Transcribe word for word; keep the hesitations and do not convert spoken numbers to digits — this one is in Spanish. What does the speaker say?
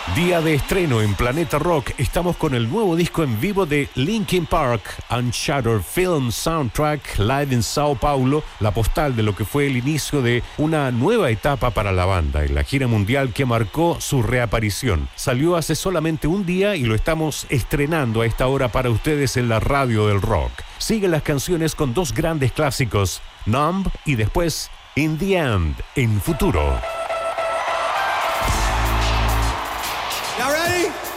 Día de estreno en Planeta Rock. Estamos con el nuevo disco en vivo de Linkin Park, Unshattered Film Soundtrack Live in Sao Paulo, la postal de lo que fue el inicio de una nueva etapa para la banda en la gira mundial que marcó su reaparición. Salió hace solamente un día y lo estamos estrenando a esta hora para ustedes en la radio del rock. Siguen las canciones con dos grandes clásicos, Numb y después In the End, en Futuro. Y'all ready?